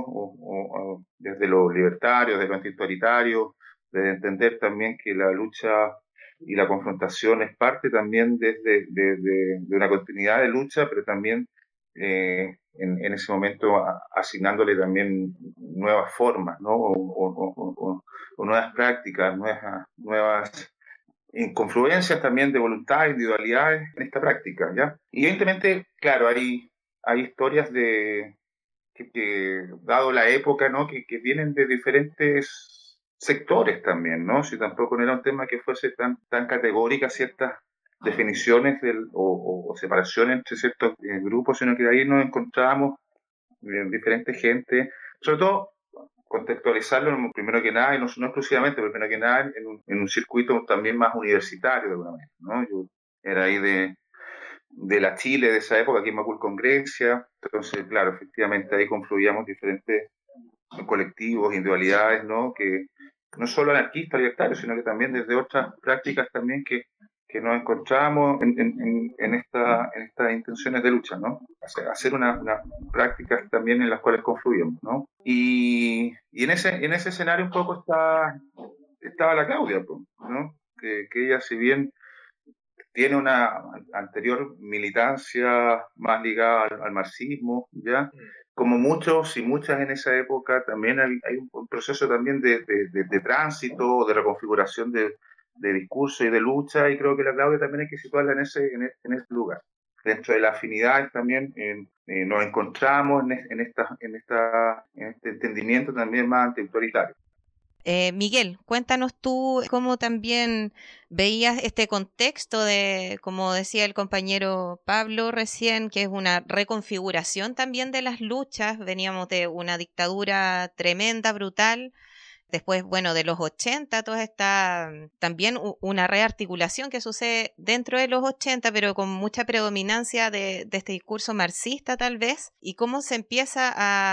o desde lo libertario, desde lo antiautoritario, de entender también que la lucha y la confrontación es parte también de una continuidad de lucha, pero también en ese momento asignándole también nuevas formas, ¿no? O nuevas prácticas, nuevas confluencias también de voluntad, individualidades en esta práctica, ¿ya? Y evidentemente, claro, hay historias dado la época, ¿no? Que vienen de diferentes sectores también, ¿no? Si tampoco no era un tema que fuese tan categórica ciertas definiciones o separación entre ciertos grupos, sino que ahí nos encontrábamos diferente gente, sobre todo contextualizarlo primero que nada, y no exclusivamente, pero primero que nada en un circuito también más universitario de alguna manera, ¿no? Yo era ahí de la Chile de esa época, aquí en Macul con Grecia, entonces, claro, efectivamente ahí confluíamos diferentes colectivos, individualidades, ¿no? Que no solo anarquistas, libertarios, sino que también desde otras prácticas también que nos encontramos en estas intenciones de lucha, ¿no? Hacer una prácticas también en las cuales confluimos, ¿no? Y en ese escenario un poco estaba la Claudia, ¿no? Que ella, si bien tiene una anterior militancia más ligada al marxismo, ¿ya? Como muchos y muchas en esa época, también hay un proceso también de tránsito, de reconfiguración de discurso y de lucha, y creo que la Claudia también hay que situarla en ese lugar. Dentro de las afinidades también nos encontramos en este entendimiento también más antiautoritario. Miguel, cuéntanos tú cómo también veías este contexto de, como decía el compañero Pablo recién, que es una reconfiguración también de las luchas. Veníamos de una dictadura tremenda, brutal. Después, bueno, de los 80, toda esta, también una rearticulación que sucede dentro de los 80, pero con mucha predominancia de este discurso marxista tal vez, y cómo se empieza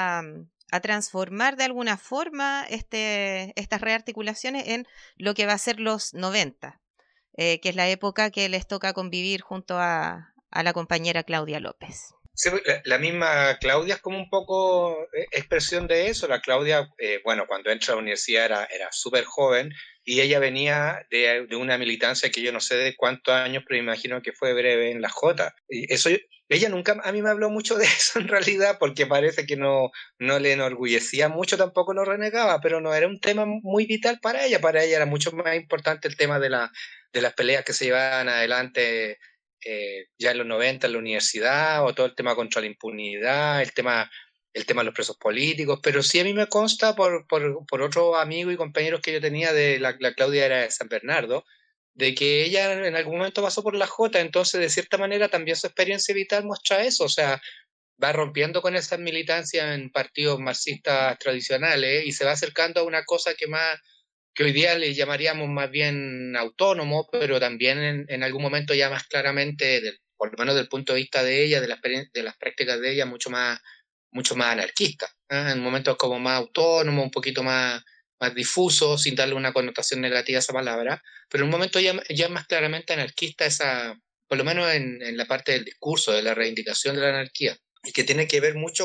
a transformar de alguna forma estas rearticulaciones en lo que va a ser los 90, que es la época que les toca convivir junto a la compañera Claudia López. Sí, la misma Claudia es como un poco expresión de eso. La Claudia, bueno, cuando entra a la universidad era súper joven y ella venía de una militancia que yo no sé de cuántos años, pero imagino que fue breve en la Jota. Y eso, ella nunca a mí me habló mucho de eso en realidad, porque parece que no le enorgullecía mucho, tampoco lo renegaba, pero no era un tema muy vital para ella. Para ella era mucho más importante el tema de las peleas que se llevaban adelante ya en los 90 en la universidad, o todo el tema contra la impunidad, el tema de los presos políticos, pero sí a mí me consta por otros amigos y compañeros que yo tenía la Claudia era de San Bernardo, de que ella en algún momento pasó por la Jota, entonces de cierta manera también su experiencia vital muestra eso, o sea, va rompiendo con esas militancias en partidos marxistas tradicionales y se va acercando a una cosa que hoy día le llamaríamos más bien autónomo, pero también en algún momento ya más claramente, por lo menos del punto de vista de ella, de las prácticas de ella, mucho más anarquista, ¿eh? En momentos como más autónomo, un poquito más difuso, sin darle una connotación negativa a esa palabra, pero en un momento ya más claramente anarquista, por lo menos en la parte del discurso, de la reivindicación de la anarquía, y que tiene que ver mucho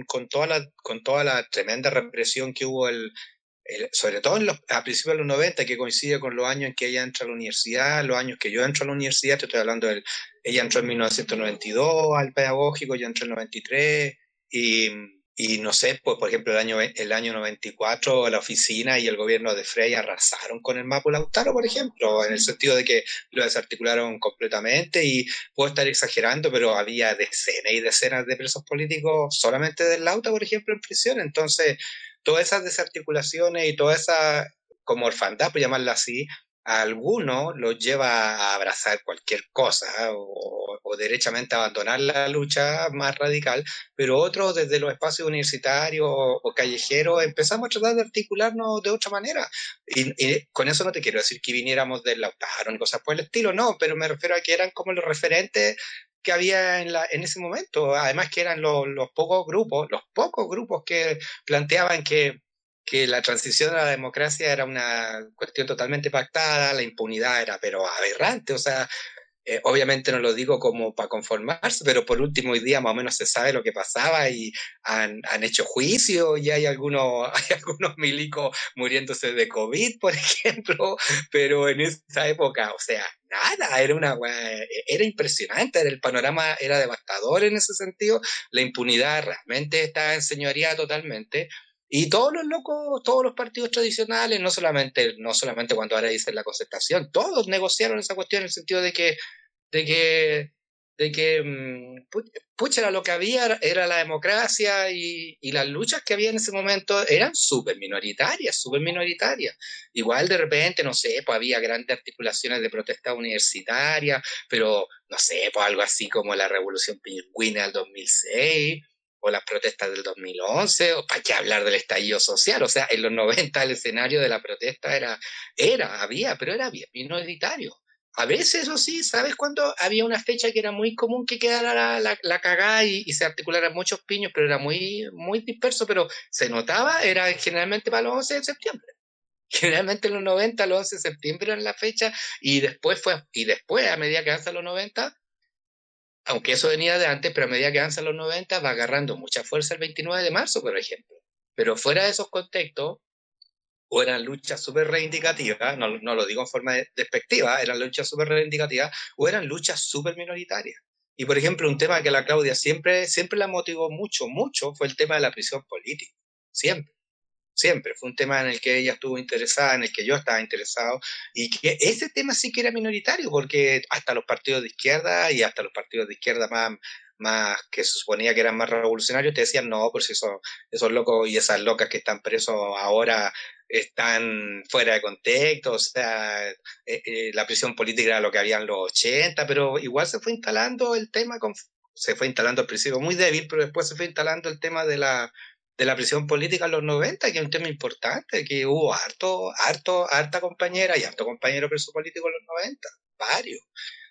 con toda la tremenda represión que hubo sobre todo a principios de los 90, que coincide con los años en que ella entra a la universidad, los años que yo entro a la universidad, te estoy hablando ella entró en 1992 al pedagógico, yo entré en 93, y no sé, pues por ejemplo el año 94 la oficina y el gobierno de Frey arrasaron con el Mapu Lautaro, por ejemplo, en el sentido de que lo desarticularon completamente, y puedo estar exagerando, pero había decenas y decenas de presos políticos solamente del Lauta, por ejemplo, en prisión. Entonces todas esas desarticulaciones y toda esa como orfandad, por llamarla así, a algunos los lleva a abrazar cualquier cosa, ¿eh? O derechamente abandonar la lucha más radical, pero otros desde los espacios universitarios o callejeros empezamos a tratar de articularnos de otra manera. Y con eso no te quiero decir que viniéramos del Lautaro ni cosas por el estilo, no, pero me refiero a que eran como los referentes que había en ese momento, además que eran los pocos grupos que planteaban que la transición a la democracia era una cuestión totalmente pactada, la impunidad era pero aberrante, o sea, Obviamente no lo digo como para conformarse, pero por último hoy día más o menos se sabe lo que pasaba y han hecho juicio y hay algunos, hay algunos milicos muriéndose de COVID, por ejemplo, pero en esa época, o sea, nada, era impresionante, el panorama era devastador en ese sentido, la impunidad realmente está enseñoreada totalmente. Y todos los locos, todos los partidos tradicionales, no solamente cuando ahora dicen la concertación, todos negociaron esa cuestión en el sentido de que, pucha, era lo que había, era la democracia y las luchas que había en ese momento eran súper minoritarias, súper minoritarias. Igual de repente, no sé, pues había grandes articulaciones de protesta universitaria, pero no sé, pues algo así como la Revolución Pingüina del 2006 o las protestas del 2011, o para qué hablar del estallido social, o sea, en los 90 el escenario de la protesta había, pero era bien minoritario. A veces, eso sí, ¿sabes cuándo había una fecha que era muy común que quedara la cagada y se articularan muchos piños, pero era muy, muy disperso, pero se notaba, era generalmente para los 11 de septiembre. Generalmente en los 90, los 11 de septiembre eran la fecha, y después, a medida que avanzan los 90, aunque eso venía de antes, pero a medida que avanzan los 90 va agarrando mucha fuerza el 29 de marzo, por ejemplo. Pero fuera de esos contextos, o eran luchas súper reivindicativas, no lo digo en forma despectiva, eran luchas súper reivindicativas, o eran luchas súper minoritarias. Y por ejemplo, un tema que a la Claudia siempre la motivó mucho, mucho, fue el tema de la prisión política. Siempre, siempre. Fue un tema en el que ella estuvo interesada, en el que yo estaba interesado, y que ese tema sí que era minoritario, porque hasta los partidos de izquierda y hasta los partidos de izquierda más que se suponía que eran más revolucionarios, te decían, no, pues esos locos y esas locas que están presos ahora están fuera de contexto, o sea, la prisión política era lo que había en los 80, pero igual se fue instalando el tema, se fue instalando al principio muy débil, pero después se fue instalando el tema de la prisión política en los 90, que es un tema importante, que hubo harta compañera y harto compañero preso político en los 90, varios.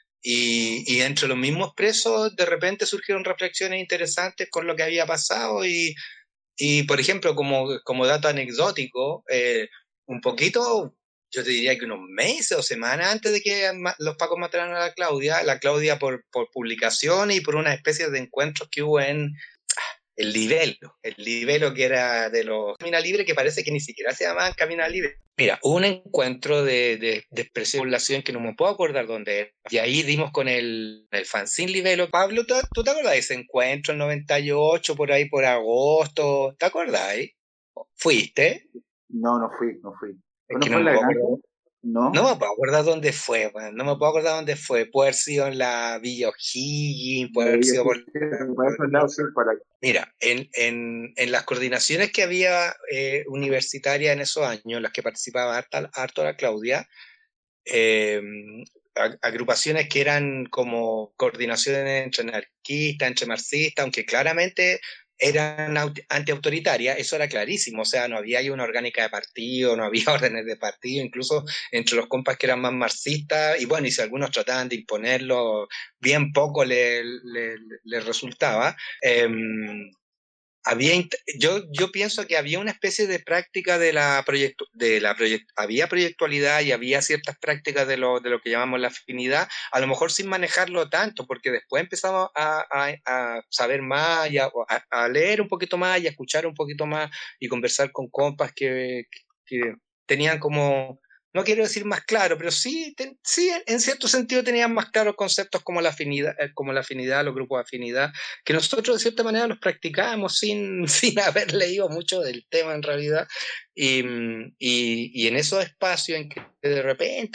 Y entre los mismos presos, de repente surgieron reflexiones interesantes con lo que había pasado y por ejemplo, como dato anecdótico, un poquito, yo te diría que unos meses o semanas antes de que los pacos mataran a la Claudia por publicaciones y por una especie de encuentros que hubo en el libelo que era de los Camina Libre, que parece que ni siquiera se llamaban Camina Libre. Mira, hubo un encuentro de expresión de población que no me puedo acordar dónde era. Y ahí dimos con el fanzine Libelo. Pablo, ¿tú te acordás de ese encuentro en 98, por ahí por agosto? ¿Te acordás? ¿Fuiste? No, no fui, no fui. Es ¿No que no fue en me la puedo granja? acordar. No ¿No? me puedo acordar dónde fue, man. No me puedo acordar dónde fue. Puede haber sido en la Villa O'Higgins, puede La haber vi sido así, por... para esos lados, sí, para... Mira, en las coordinaciones que había universitarias en esos años, las que participaba harto la Claudia, eh, agrupaciones que eran como coordinaciones entre anarquistas, entre marxistas, aunque claramente eran antiautoritarias, eso era clarísimo, o sea, no había ahí una orgánica de partido, no había órdenes de partido, incluso entre los compas que eran más marxistas, y bueno, y si algunos trataban de imponerlo, bien poco les resultaba. Yo pienso que había una especie de práctica había proyectualidad y había ciertas prácticas de lo que llamamos la afinidad, a lo mejor sin manejarlo tanto, porque después empezamos a saber más, a leer un poquito más y a escuchar un poquito más y conversar con compas que tenían como, no quiero decir más claro, pero sí, en cierto sentido tenían más claros conceptos como la afinidad, los grupos de afinidad, que nosotros de cierta manera los practicábamos sin haber leído mucho del tema en realidad, y en esos espacios en que de repente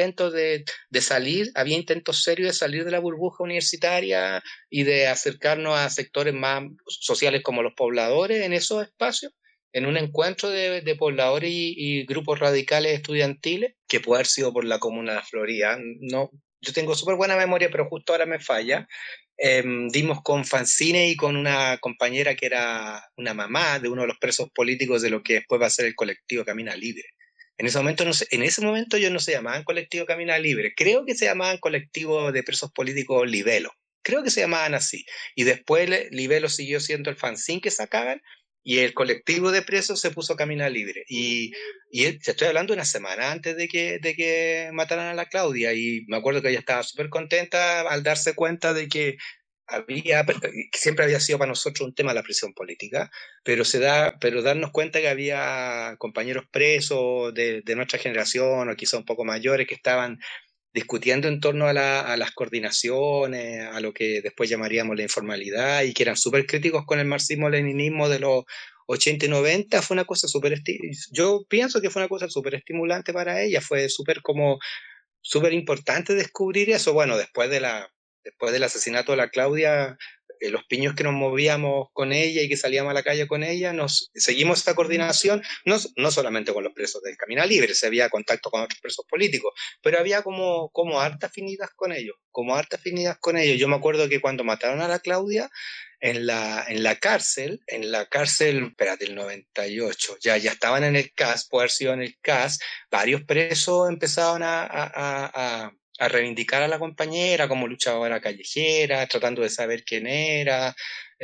había intentos serios de salir de la burbuja universitaria y de acercarnos a sectores más sociales como los pobladores, en esos espacios, en un encuentro de pobladores y grupos radicales estudiantiles, que puede haber sido por la comuna de Florida, no, yo tengo súper buena memoria, pero justo ahora me falla. Dimos con fanzine y con una compañera que era una mamá de uno de los presos políticos de lo que después va a ser el colectivo Camina Libre. En ese momento, no sé, en ese momento ellos no se llamaban colectivo Camina Libre, creo que se llamaban colectivo de presos políticos Libelo, creo que se llamaban así. Y después Libelo siguió siendo el fanzine que sacaban, y el colectivo de presos se puso a caminar libre. Te estoy hablando una semana antes de que mataran a la Claudia, y me acuerdo que ella estaba súper contenta al darse cuenta de que que siempre había sido para nosotros un tema la prisión política, pero darnos cuenta que había compañeros presos de nuestra generación o quizá un poco mayores que estaban discutiendo en torno a las coordinaciones, a lo que después llamaríamos la informalidad, y que eran súper críticos con el marxismo-leninismo de los 80 y 90, fue una cosa yo pienso que fue una cosa súper estimulante para ella, fue súper importante descubrir eso. Bueno, después del asesinato de la Claudia, los piños que nos movíamos con ella y que salíamos a la calle con ella, seguimos esta coordinación, no solamente con los presos del Camino Libre, se había contacto con otros presos políticos, pero había como harta afinidad con ellos, como harta afinidad con ellos. Yo me acuerdo que cuando mataron a la Claudia, en la cárcel, espérate, el 98, ya estaban en el CAS, puede haber sido en el CAS, varios presos empezaron a reivindicar a la compañera como luchadora callejera, tratando de saber quién era.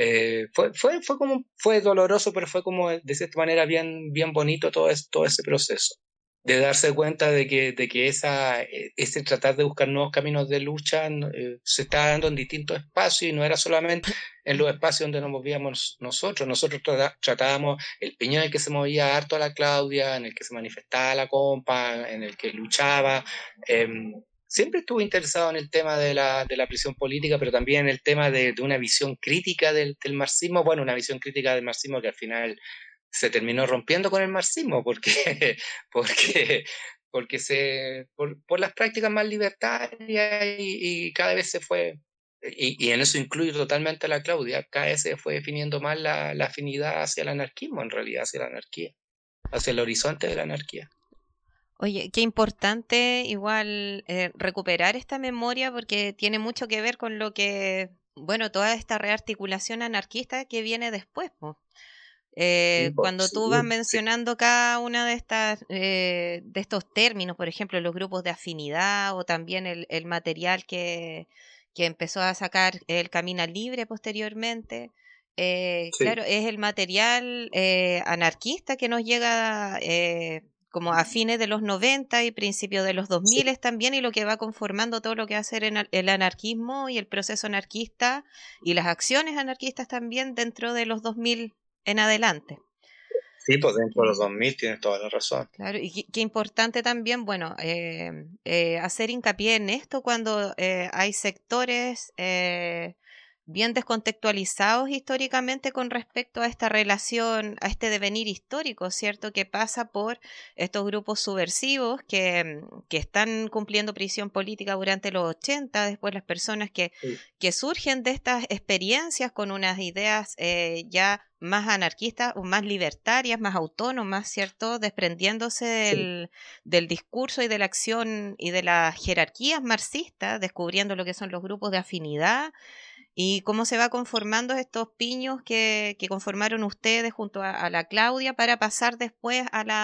Fue doloroso, pero fue como de cierta manera bien, bien bonito todo ese proceso. De darse cuenta de que ese tratar de buscar nuevos caminos de lucha se estaba dando en distintos espacios, y no era solamente en los espacios donde nos movíamos nosotros. Nosotros tratábamos el piñón en el que se movía harto a la Claudia, en el que se manifestaba la compa, en el que luchaba. Siempre estuve interesado en el tema de la prisión política, pero también en el tema de una visión crítica del marxismo. Bueno, una visión crítica del marxismo que al final se terminó rompiendo con el marxismo, porque, porque, por las prácticas más libertarias, y cada vez se fue, y en eso incluye totalmente a la Claudia, cada vez se fue definiendo más la afinidad hacia el anarquismo, en realidad, hacia la anarquía, hacia el horizonte de la anarquía. Oye, qué importante igual recuperar esta memoria porque tiene mucho que ver con lo que, bueno, toda esta rearticulación anarquista que viene después, po. Sí, Cuando sí, tú vas sí, mencionando cada una de estos términos, por ejemplo, los grupos de afinidad o también el material que empezó a sacar el Camina Libre posteriormente, sí. claro, es el material anarquista que nos llega como a fines de los 90 y principios de los 2000 también, y lo que va conformando todo lo que va a ser el anarquismo y el proceso anarquista y las acciones anarquistas también dentro de los 2000 en adelante. Sí, pues dentro de los 2000 tienes toda la razón. Claro, y qué importante también, bueno, hacer hincapié en esto cuando hay sectores bien descontextualizados históricamente con respecto a esta relación, a este devenir histórico, ¿cierto? Que pasa por estos grupos subversivos que están cumpliendo prisión política durante los 80, después las personas Sí, que surgen de estas experiencias con unas ideas ya más anarquistas o más libertarias, más autónomas, ¿cierto? Desprendiéndose sí. del discurso y de la acción y de las jerarquías marxistas, descubriendo lo que son los grupos de afinidad y cómo se va conformando estos piños que conformaron ustedes junto a la Claudia para pasar después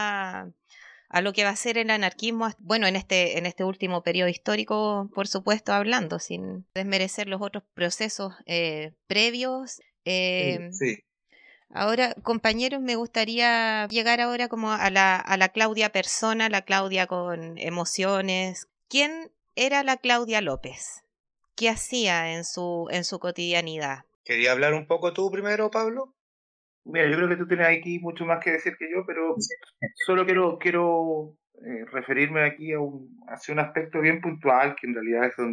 a lo que va a ser el anarquismo, bueno, en este último periodo histórico, por supuesto, hablando, sin desmerecer los otros procesos previos. Sí, Eh, sí. Ahora, compañeros, me gustaría llegar ahora como a la Claudia persona, la Claudia con emociones. ¿Quién era la Claudia López? ¿Qué hacía en su cotidianidad? ¿Quería hablar un poco tú primero, Pablo? Mira, yo creo que tú tienes aquí mucho más que decir que yo, pero solo quiero referirme aquí hacia un aspecto bien puntual, que en realidad es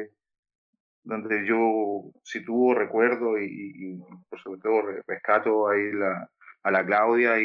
donde yo sitúo, recuerdo y por sobre todo rescato ahí a la Claudia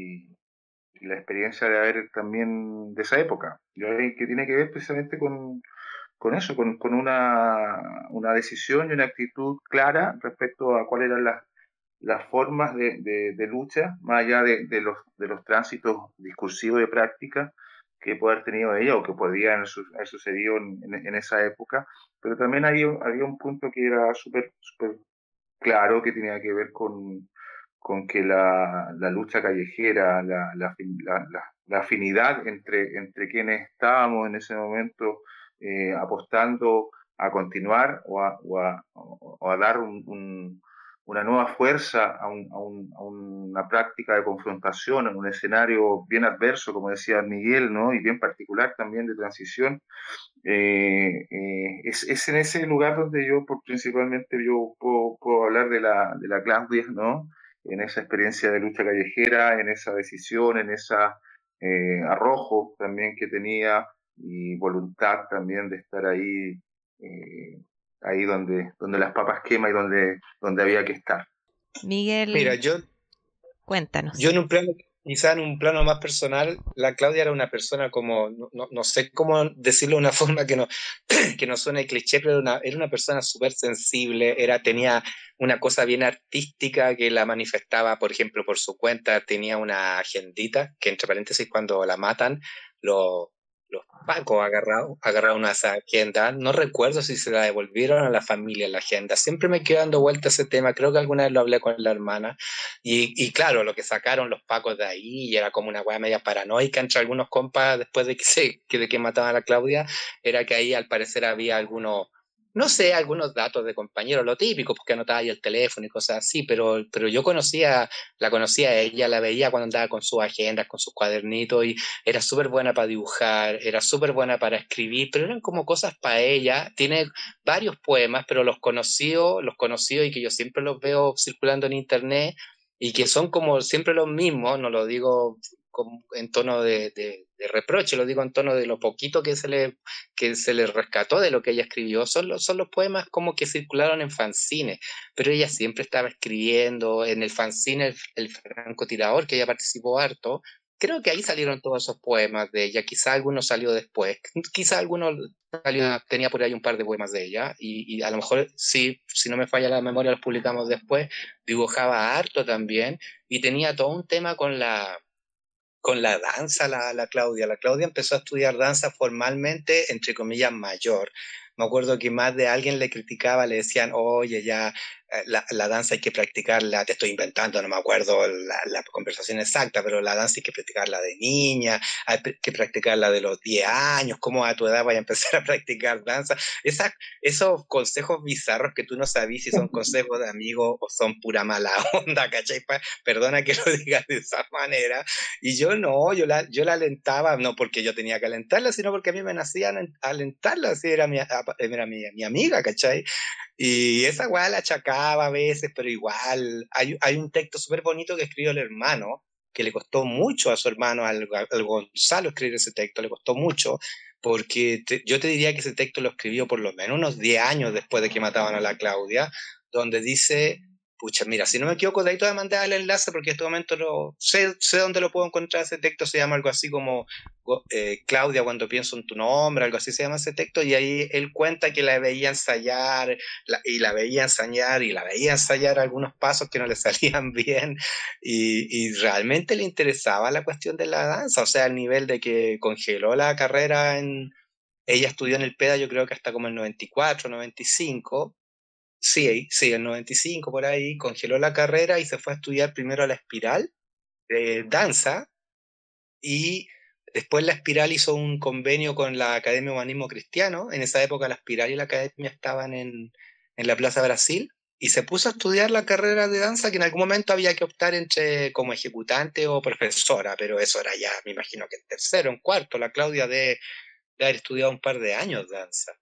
y la experiencia de haber también de esa época. Que tiene que ver precisamente con eso, con una decisión y una actitud clara respecto a cuáles eran las formas de lucha, más allá de los tránsitos discursivos de práctica que puede haber tenido ella o que podía haber sucedido en esa época, pero también había un punto que era súper claro que tenía que ver con que la lucha callejera, la afinidad entre quienes estábamos en ese momento apostando a continuar o a dar una nueva fuerza a una práctica de confrontación en un escenario bien adverso, como decía Miguel, ¿no? Y bien particular también de transición. Es en ese lugar donde yo, principalmente, yo puedo hablar de la Claudia, ¿no? En esa experiencia de lucha callejera, en esa decisión, en esa arrojo también que tenía y voluntad también de estar ahí, ahí donde las papas queman y donde había que estar. Mira, Miguel, yo cuéntanos. en un plano, quizá en un plano más personal, la Claudia era una persona como, no sé cómo decirlo de una forma que no suene cliché, pero era una persona súper sensible, tenía una cosa bien artística que la manifestaba, por ejemplo, por su cuenta, tenía una agendita, que entre paréntesis cuando la matan, lo, los pacos agarraron una esa agenda, no recuerdo si se la devolvieron a la familia la agenda, siempre me quedo dando vuelta ese tema, creo que alguna vez lo hablé con la hermana, y claro, lo que sacaron los pacos de ahí, y era como una weá media paranoica entre algunos compas después de que mataban a la Claudia, era que ahí al parecer había algunos, no sé, algunos datos de compañeros, lo típico, porque anotaba ahí el teléfono y cosas así, pero yo la conocía a ella, la veía cuando andaba con sus agendas, con sus cuadernitos, y era súper buena para dibujar, era súper buena para escribir, pero eran como cosas para ella. Tiene varios poemas, pero los conocidos y que yo siempre los veo circulando en internet y que son como siempre los mismos, no lo digo en tono de reproche, lo digo en tono de lo poquito que se le rescató de lo que ella escribió, son los poemas como que circularon en fanzines, pero ella siempre estaba escribiendo en el fanzine el francotirador, que ella participó harto. Creo que ahí salieron todos esos poemas de ella, quizá alguno salió después, quizá alguno tenía por ahí un par de poemas de ella, y a lo mejor, sí, si no me falla la memoria, los publicamos después. Dibujaba harto también, y tenía todo un tema con la danza, la Claudia. La Claudia empezó a estudiar danza formalmente, entre comillas, mayor. Me acuerdo que más de alguien le criticaba, le decían, oye, ya la danza hay que practicarla, te estoy inventando, no me acuerdo la conversación exacta, pero la danza hay que practicarla de niña, hay que practicarla de los 10 años, ¿cómo a tu edad vaya a empezar a practicar danza? Esos consejos bizarros que tú no sabes si son consejos de amigos o son pura mala onda, ¿cachai? Perdona que lo digas de esa manera, y yo no, yo la alentaba, no porque yo tenía que alentarla, sino porque a mí me nacían alentarla, así mi amiga, ¿cachai? Y esa weá la achacaba a veces, pero igual, hay un texto súper bonito que escribió el hermano, que le costó mucho a su hermano, al Gonzalo, escribir ese texto, le costó mucho, porque yo te diría que ese texto lo escribió por lo menos unos 10 años después de que mataban a la Claudia, donde dice, pucha, mira, si no me equivoco, de ahí te voy a mandar el enlace porque en este momento sé dónde lo puedo encontrar. Ese texto se llama algo así como Claudia, cuando pienso en tu nombre, algo así se llama ese texto, y ahí él cuenta que la veía ensayar, la veía ensayar, y la veía ensayar algunos pasos que no le salían bien, y realmente le interesaba la cuestión de la danza, o sea, al nivel de que congeló la carrera ella estudió en el PEDA, yo creo que hasta como el 94, 95. Sí, sí, el 95 por ahí, congeló la carrera y se fue a estudiar primero a la Espiral de danza, y después la Espiral hizo un convenio con la Academia de Humanismo Cristiano. En esa época la Espiral y la Academia estaban en la Plaza Brasil, y se puso a estudiar la carrera de danza, que en algún momento había que optar entre como ejecutante o profesora, pero eso era ya, me imagino que en tercero, en cuarto. La Claudia de haber estudiado un par de años danza.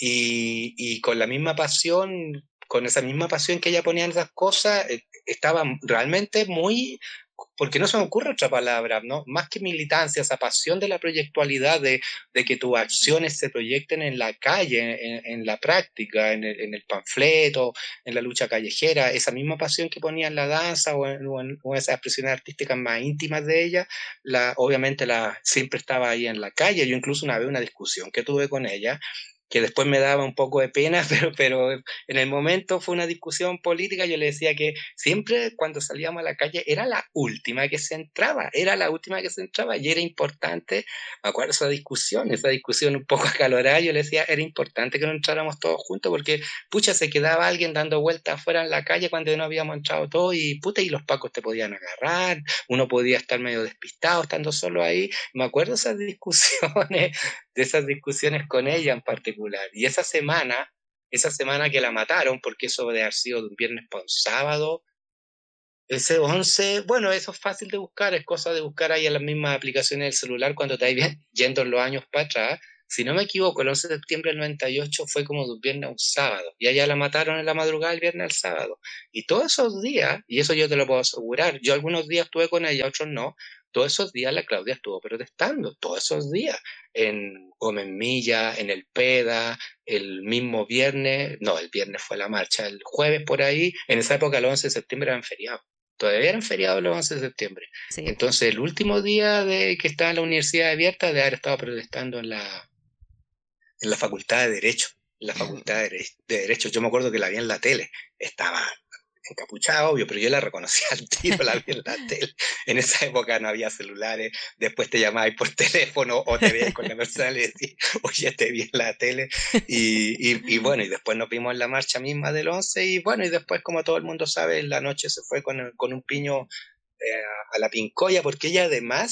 Y con la misma pasión, con esa misma pasión que ella ponía en esas cosas, estaba realmente muy, porque no se me ocurre otra palabra, ¿no? Más que militancia, esa pasión de la proyectualidad, de que tus acciones se proyecten en la calle, en la práctica, en el panfleto, en la lucha callejera, esa misma pasión que ponía en la danza o en esas expresiones artísticas más íntimas de ella, obviamente siempre estaba ahí en la calle. Yo incluso una vez una discusión que tuve con ella, que después me daba un poco de pena, pero en el momento fue una discusión política. Yo le decía que siempre cuando salíamos a la calle era la última que se entraba, era la última que se entraba, y era importante. Me acuerdo esa discusión un poco acalorada. Yo le decía, era importante que no entráramos todos juntos, porque pucha, se quedaba alguien dando vueltas afuera en la calle cuando no habíamos entrado todos, y puta, y los pacos te podían agarrar, uno podía estar medio despistado estando solo ahí. Me acuerdo de esas discusiones con ella en particular. Y esa semana esa semana que la mataron, porque eso debe haber sido de un viernes para un sábado. Ese 11, bueno, eso es fácil de buscar, es cosa de buscar ahí en las mismas aplicaciones del celular cuando te bien yendo en los años para atrás. Si no me equivoco, el 11 de septiembre del 98 fue como de un viernes a un sábado, y allá la mataron en la madrugada del viernes al sábado. Y todos esos días, y eso yo te lo puedo asegurar, yo algunos días estuve con ella, otros no, todos esos días la Claudia estuvo protestando, todos esos días, en Gómez Milla, en el PEDA, el mismo viernes, no, el viernes fue la marcha, el jueves por ahí, en esa época el 11 de septiembre eran feriados. Todavía eran feriados los 11 de septiembre. Sí. Entonces, el último día de que estaba la universidad abierta, de haber estado protestando en la Facultad de Derecho. En la Facultad de Derecho. Yo me acuerdo que la vi en la tele. Estaba encapuchada, obvio, pero yo la reconocía al tiro, la vi en la tele. En esa época no había celulares. Después te llamabas por teléfono o te veías con la persona y le decías, oye, te vi en la tele. Y bueno, y después nos vimos en la marcha misma del 11. Y bueno, y después, como todo el mundo sabe, en la noche se fue con un piño a la Pincoya, porque ella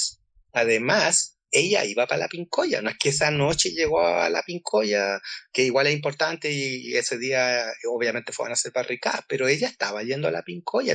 además, ella iba para la Pincoya, no es que esa noche llegó a la Pincoya, que igual es importante y ese día obviamente fueron a hacer barricadas, pero ella estaba yendo a la Pincoya,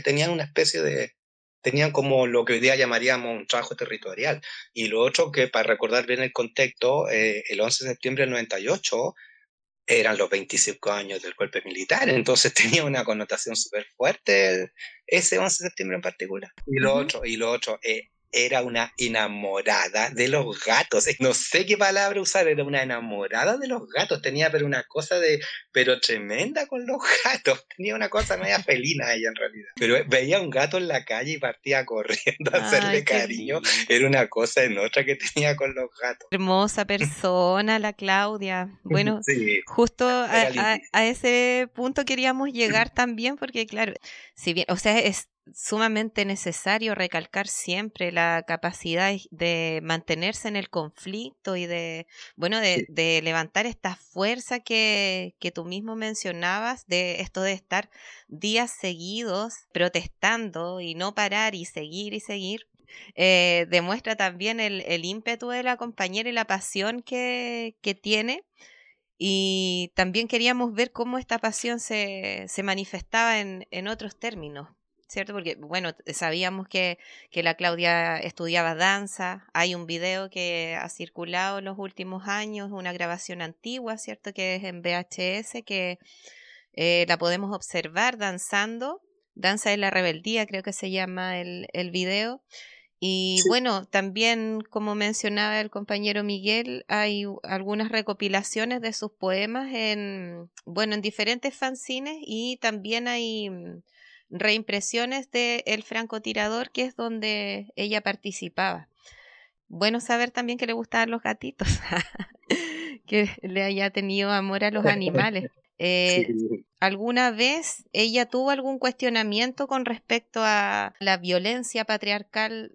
tenían como lo que hoy día llamaríamos un trabajo territorial. Y lo otro que, para recordar bien el contexto, el 11 de septiembre del 98 eran los 25 años del golpe militar, entonces tenía una connotación súper fuerte ese 11 de septiembre en particular. Y lo otro, era una enamorada de los gatos. No sé qué palabra usar, era una enamorada de los gatos. Tenía pero una cosa pero tremenda con los gatos. Tenía una cosa media felina ella en realidad. Pero veía un gato en la calle y partía corriendo a hacerle Ay, qué cariño. lindo. Era una cosa en otra que tenía con los gatos. Hermosa persona, la Claudia. Bueno, Sí, justo era lindísimo. a ese punto queríamos llegar también, porque claro, si bien, o sea, es sumamente necesario recalcar siempre la capacidad de mantenerse en el conflicto y de, bueno, de levantar esta fuerza que tú mismo mencionabas, de esto de estar días seguidos protestando y no parar y seguir y seguir. Demuestra también el ímpetu de la compañera y la pasión que tiene. Y también queríamos ver cómo esta pasión se manifestaba en otros términos, ¿cierto? Porque, bueno, sabíamos que la Claudia estudiaba danza. Hay un video que ha circulado en los últimos años, una grabación antigua, ¿cierto? Que es en VHS, que la podemos observar danzando. Danza de la Rebeldía, creo que se llama el video. Y Sí. bueno, también, como mencionaba el compañero Miguel, hay algunas recopilaciones de sus poemas bueno, en diferentes fanzines, y también hay reimpresiones de El francotirador, que es donde ella participaba. Bueno saber también que le gustaban los gatitos, que le haya tenido amor a los animales. Eh, Sí. ¿Alguna vez ella tuvo algún cuestionamiento con respecto a la violencia patriarcal,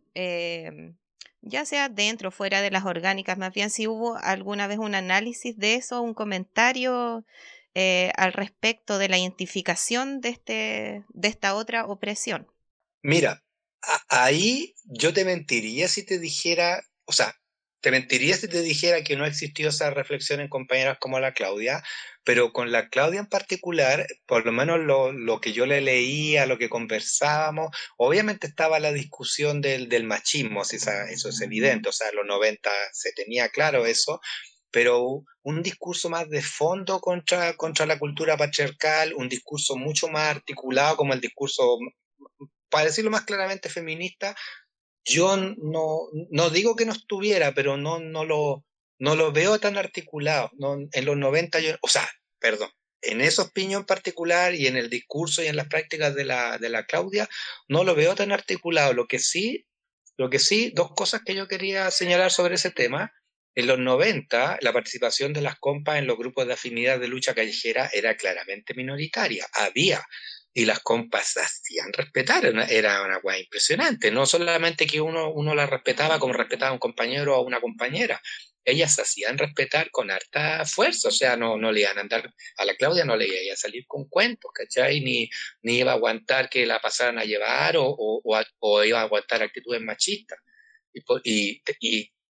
ya sea dentro o fuera de las orgánicas? Más bien, si hubo alguna vez un análisis de eso, un comentario al respecto de la identificación de esta otra opresión. Mira, ahí yo te mentiría si te dijera, o sea, te mentiría si te dijera que no existió esa reflexión en compañeras como la Claudia, pero con la Claudia en particular, por lo menos lo que yo le leía, lo que conversábamos, obviamente estaba la discusión del machismo, si eso es evidente, o sea, en los 90 se tenía claro eso, pero un discurso más de fondo contra la cultura patriarcal, un discurso mucho más articulado como el discurso, para decirlo más claramente, feminista. Yo no digo que no estuviera, pero no lo veo tan articulado. No, en los 90 o sea, perdón, en esos piños en particular y en el discurso y en las prácticas de la Claudia, no lo veo tan articulado. Lo que sí, dos cosas que yo quería señalar sobre ese tema. En los 90, la participación de las compas en los grupos de afinidad de lucha callejera era claramente minoritaria. Y las compas se hacían respetar, era una cosa impresionante. No solamente que uno las respetaba como respetaba a un compañero o a una compañera, ellas se hacían respetar con harta fuerza, o sea, no le iban a andar, a la Claudia no le iba a salir con cuentos, ¿cachai? Ni iba a aguantar que la pasaran a llevar o iba a aguantar actitudes machistas. Y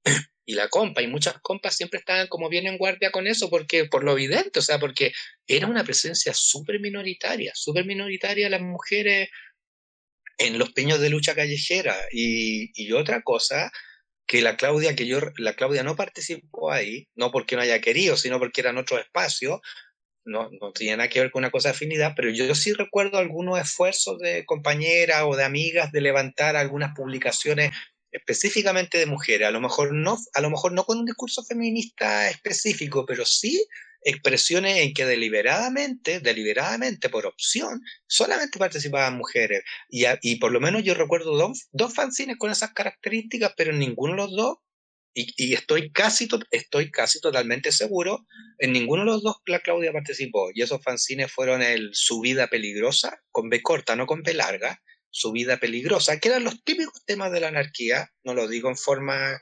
y la compa, y muchas compas siempre estaban como bien en guardia con eso, porque por lo evidente, o sea, porque era una presencia súper minoritaria las mujeres en los peños de lucha callejera. Y otra cosa, que la Claudia no participó ahí, no porque no haya querido, sino porque eran otros espacios, no tenía nada que ver con una cosa de afinidad, pero yo sí recuerdo algunos esfuerzos de compañeras o de amigas de levantar algunas publicaciones específicamente de mujeres, a lo mejor no con un discurso feminista específico, pero sí expresiones en que deliberadamente, por opción, solamente participaban mujeres. Y por lo menos yo recuerdo dos fanzines con esas características, pero en ninguno de los dos, y estoy casi totalmente seguro, en ninguno de los dos la Claudia participó, y esos fanzines fueron el Su vida peligrosa, con B corta, no con B larga, Su vida peligrosa, que eran los típicos temas de la anarquía, no lo digo en forma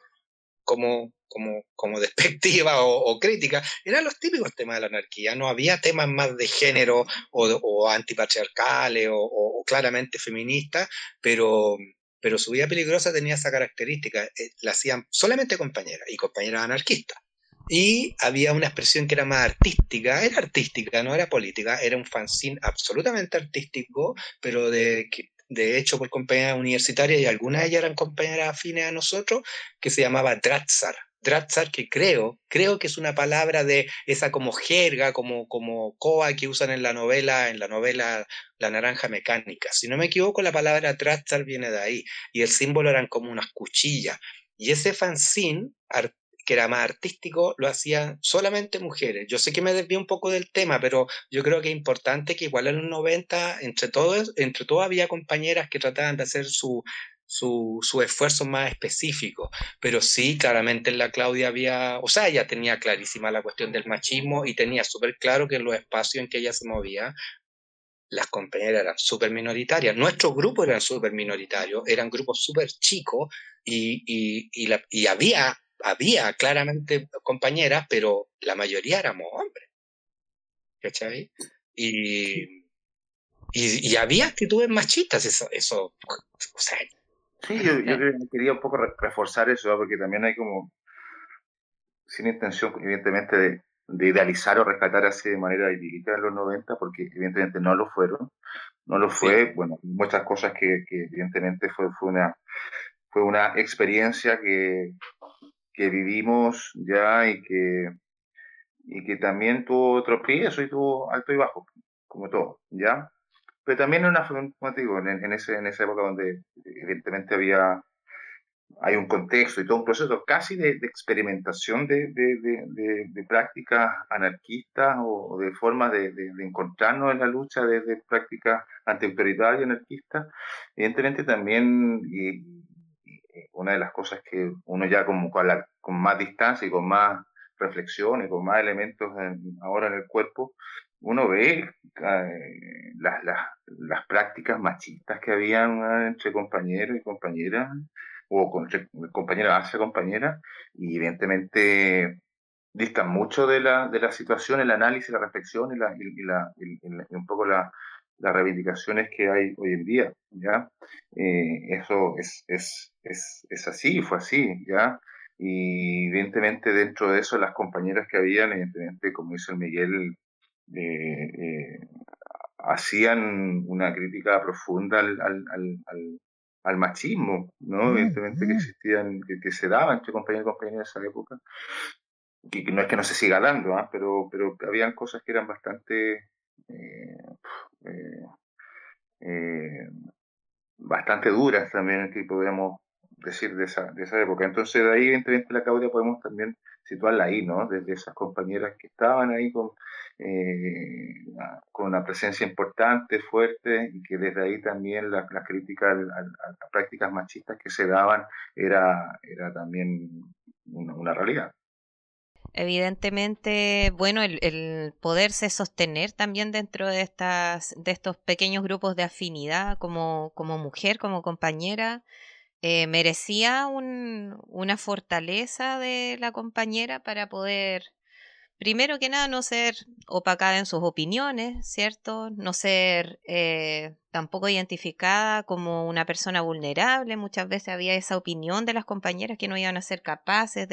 como despectiva o crítica, eran los típicos temas de la anarquía, no había temas más de género o antipatriarcales o claramente feministas, pero, pero Su vida peligrosa tenía esa característica, la hacían solamente compañeras y compañeras anarquistas. Y había una expresión que era más era artística, no era política, era un fanzine absolutamente artístico, pero de hecho por compañeras universitarias, y algunas de ellas eran compañeras afines a nosotros, que se llamaba Dratzar. Dratzar, que creo que es una palabra de esa como jerga, como coa que usan en la novela La Naranja Mecánica. Si no me equivoco, la palabra Dratzar viene de ahí, y el símbolo eran como unas cuchillas. Y ese fanzine que era más artístico, lo hacían solamente mujeres. Yo sé que me desvío un poco del tema, pero yo creo que es importante que igual en los 90, entre todos había compañeras que trataban de hacer su esfuerzo más específico. Pero sí, claramente en la Claudia había, o sea, ella tenía clarísima la cuestión del machismo y tenía súper claro que en los espacios en que ella se movía, las compañeras eran súper minoritarias. Nuestros grupos eran súper minoritarios, eran grupos súper chicos y había claramente compañeras, pero la mayoría éramos hombres, ¿cachai? Y, y había actitudes machistas, o sea, Sí, yo quería un poco reforzar eso, ¿no? Porque también hay como, sin intención, evidentemente, de idealizar o rescatar así de manera idílica en los 90, porque evidentemente no lo fueron. No lo sí, fue, bueno, muchas cosas que evidentemente fue una experiencia que vivimos ya y que también tuvo tropiezo y tuvo alto y bajo, como todo, ¿ya? Pero también en como te digo, en esa época donde evidentemente hay un contexto y todo un proceso casi de experimentación de prácticas anarquistas o de formas de encontrarnos en la lucha de prácticas antiautoritarias y anarquistas. Evidentemente también, y una de las cosas que uno ya como con más distancia y con más reflexión y con más elementos ahora en el cuerpo, uno ve las prácticas machistas que habían entre compañeros y compañeras o con compañera hacia compañera, y evidentemente distan mucho de la situación, el análisis, la reflexión y un poco las reivindicaciones que hay hoy en día, ¿ya? Eso es así, fue así, ¿ya? Y evidentemente dentro de eso las compañeras que habían, evidentemente, como dice el Miguel, eh, eh, hacían una crítica profunda al machismo, ¿no? Evidentemente que existían, que se daban entre compañeros y compañeras en esa época, que no es que no se siga dando, ¿ah? Pero habían cosas que eran eh, eh, eh, bastante duras también, que podríamos decir de esa época. Entonces, de ahí, evidentemente, la Claudia podemos también situarla ahí, ¿no? Desde esas compañeras que estaban ahí con una presencia importante, fuerte, y que desde ahí también la crítica a prácticas machistas que se daban era también una realidad. Evidentemente, bueno, el poderse sostener también dentro de estos pequeños grupos de afinidad como mujer, como compañera, merecía una fortaleza de la compañera para poder primero que nada, no ser opacada en sus opiniones, ¿cierto? No ser tampoco identificada como una persona vulnerable. Muchas veces había esa opinión de las compañeras que no iban a ser capaces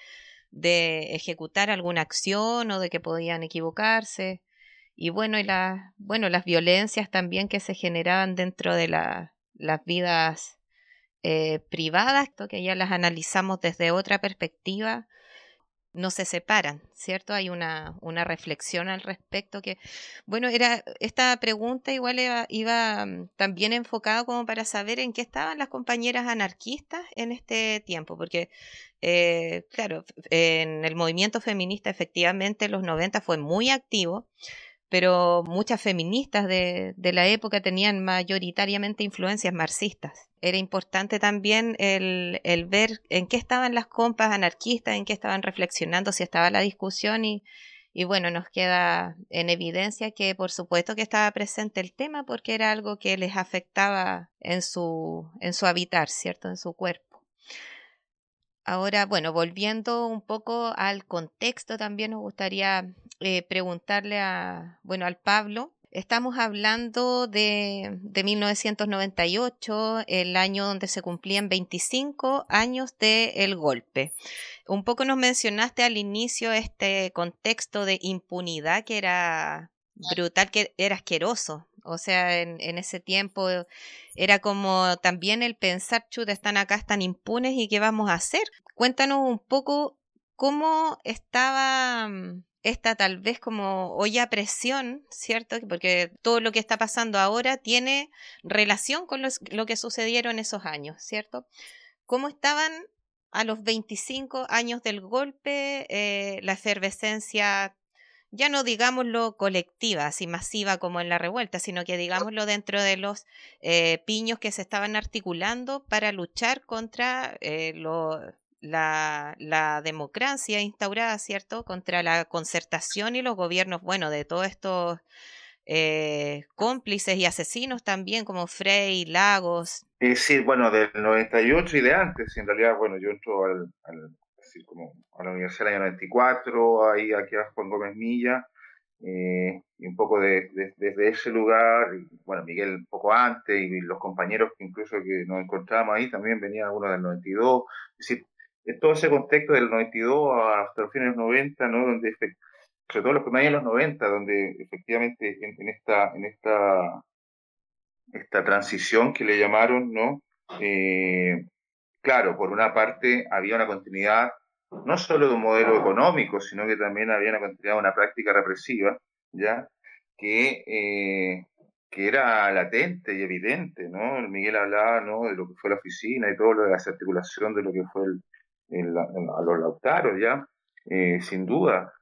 de ejecutar alguna acción o de que podían equivocarse. Y bueno, las violencias también que se generaban dentro de las vidas privadas, que ya las analizamos desde otra perspectiva, no se separan, ¿cierto? Hay una reflexión al respecto que, bueno, esta pregunta igual iba también enfocada como para saber en qué estaban las compañeras anarquistas en este tiempo, porque, claro, en el movimiento feminista efectivamente en los 90 fue muy activo, pero muchas feministas de la época tenían mayoritariamente influencias marxistas. Era importante también el ver en qué estaban las compas anarquistas, en qué estaban reflexionando, si estaba la discusión y bueno, nos queda en evidencia que por supuesto que estaba presente el tema porque era algo que les afectaba en su habitar, ¿cierto? En su cuerpo. Ahora, bueno, volviendo un poco al contexto, también nos gustaría preguntarle al Pablo. Estamos hablando de 1998, el año donde se cumplían 25 años del golpe. Un poco nos mencionaste al inicio este contexto de impunidad que era brutal, que era asqueroso. O sea, en ese tiempo era como también el pensar, chuta, están acá, están impunes y qué vamos a hacer. Cuéntanos un poco cómo estaba esta tal vez como olla a presión, ¿cierto? Porque todo lo que está pasando ahora tiene relación con lo que sucedieron esos años, ¿cierto? ¿Cómo estaban a los 25 años del golpe la efervescencia, ya no digámoslo colectiva, así masiva como en la revuelta, sino que digámoslo dentro de los piños que se estaban articulando para luchar contra la democracia instaurada, ¿cierto? Contra la concertación y los gobiernos, bueno, de todos estos cómplices y asesinos también, como Frei, Lagos. Sí, bueno, del 98 y de antes, en realidad, bueno, yo entro así como a la universidad en el año 94, ahí aquí a Juan Gómez Milla, y un poco desde ese lugar, y, bueno, Miguel un poco antes, y los compañeros que incluso que nos encontramos ahí, también venían algunos del 92, es decir, en todo ese contexto del 92 hasta los fines de los 90, ¿no? Donde, sobre todo los primeros años de los 90, donde efectivamente esta transición que le llamaron, ¿no? Claro, por una parte había una continuidad no solo de un modelo económico, sino que también había una continuidad de una práctica represiva, ¿ya? Que, eh, que era latente y evidente, ¿no? Miguel hablaba, ¿no? De lo que fue la oficina y todo lo de la articulación de lo que fue a los lautaros, ¿ya? Sin duda.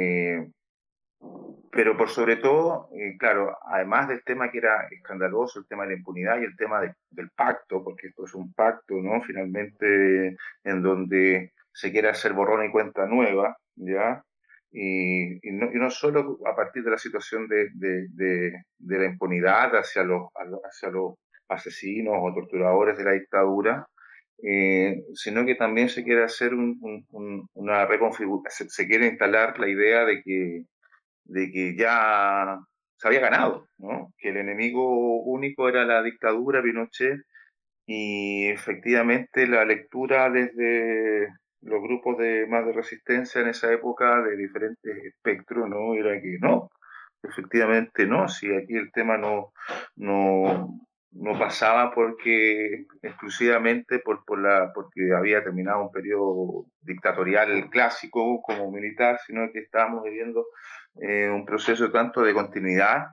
Pero por sobre todo, claro, además del tema que era escandaloso, el tema de la impunidad y el tema del pacto, porque esto es un pacto, ¿no? Finalmente, en donde se quiere hacer borrón y cuenta nueva, ¿ya? Y no solo a partir de la situación de la impunidad hacia los asesinos o torturadores de la dictadura, sino que también se quiere hacer una reconfiguración, se quiere instalar la idea de que ya se había ganado, ¿no? Que el enemigo único era la dictadura, Pinochet, y efectivamente la lectura desde los grupos más de resistencia en esa época de diferentes espectros, ¿no? Era que no, efectivamente no, si aquí el tema no, no pasaba porque exclusivamente porque había terminado un periodo dictatorial clásico como militar, sino que estábamos viviendo un proceso tanto de continuidad